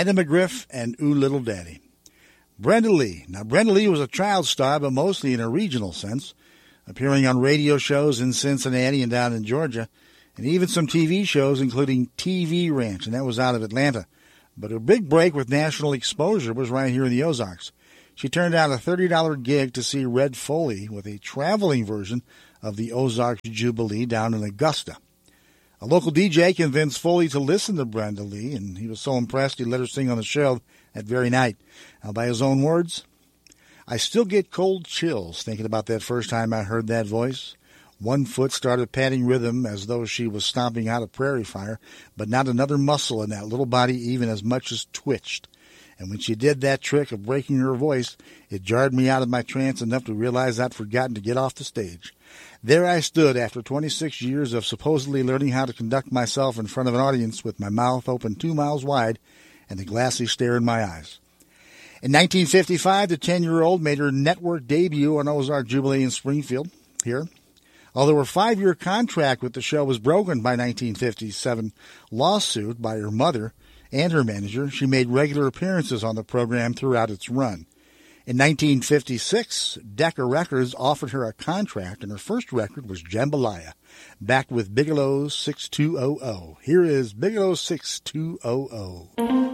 Etta McGriff and Ooh Little Daddy. Brenda Lee. Now, Brenda Lee was a child star, but mostly in a regional sense, appearing on radio shows in Cincinnati and down in Georgia, and even some TV shows, including TV Ranch, and that was out of Atlanta. But her big break with national exposure was right here in the Ozarks. She turned down a $30 gig to see Red Foley with a traveling version of the Ozarks Jubilee down in Augusta. A local DJ convinced Foley to listen to Brenda Lee, and he was so impressed he let her sing on the show that very night. Now, by his own words, I still get cold chills thinking about that first time I heard that voice. One foot started patting rhythm as though she was stomping out a prairie fire, but not another muscle in that little body even as much as twitched. And when she did that trick of breaking her voice, it jarred me out of my trance enough to realize I'd forgotten to get off the stage. There I stood after 26 years of supposedly learning how to conduct myself in front of an audience with my mouth open 2 miles wide and a glassy stare in my eyes. In 1955, the 10-year-old made her network debut on Ozark Jubilee in Springfield here. Although her 5-year contract with the show was broken by 1957 lawsuit by her mother and her manager, she made regular appearances on the program throughout its run. In 1956, Decca Records offered her a contract, and her first record was Jambalaya, backed with Bigelow's 6200. Here is Bigelow's 6200.